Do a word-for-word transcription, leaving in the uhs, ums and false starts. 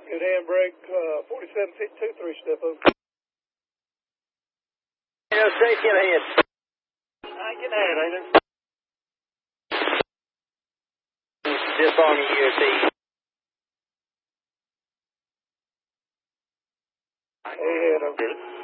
Good handbrake, uh, forty-seven feet two three, step over. Yeah, safety ahead. I get ahead, ain't it? Disarm your U S C. Ahead, okay.